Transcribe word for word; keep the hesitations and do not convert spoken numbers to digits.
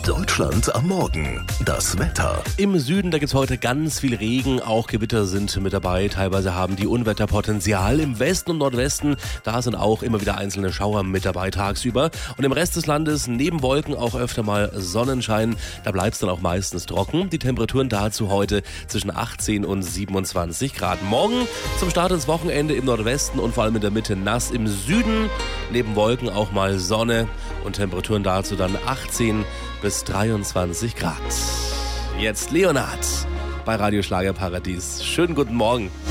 Deutschland am Morgen. Das Wetter. Im Süden, da gibt es heute ganz viel Regen, auch Gewitter sind mit dabei. Teilweise haben die Unwetterpotenzial. Im Westen und Nordwesten, da sind auch immer wieder einzelne Schauer mit dabei tagsüber. Und im Rest des Landes neben Wolken auch öfter mal Sonnenschein. Da bleibt es dann auch meistens trocken. Die Temperaturen dazu heute zwischen achtzehn und siebenundzwanzig Grad. Morgen zum Start ins Wochenende im Nordwesten und vor allem in der Mitte nass. Im Süden neben Wolken auch mal Sonne und Temperaturen dazu dann achtzehn bis dreiundzwanzig Grad. Jetzt Leonard bei Radio Schlagerparadies. Schönen guten Morgen.